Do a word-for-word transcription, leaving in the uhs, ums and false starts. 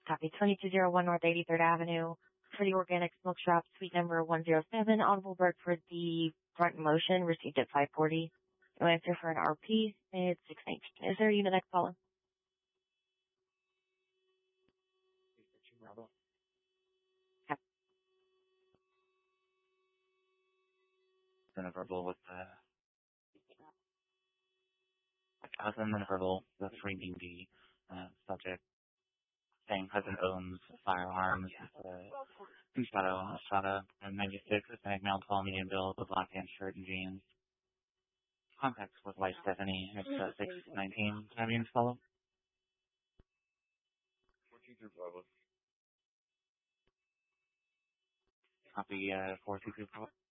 Copy twenty-two oh one North eighty-third Avenue for the Organic Smoke Shop, suite number one oh seven. Audible Bird for the front motion, received at five forty. No answer for an R P. It's six nineteen. Is there a unit I can follow? Then a verbal with the I then a verbal the three D D uh, subject saying husband owns firearms. Uh, Shadow Shadow and ninety-six Hispanic male, tall, medium build, with black pants, shirt, and jeans. Contacts with wife Stephanie. It's uh, six nineteen. Can I have you follow? Copy uh, four two two.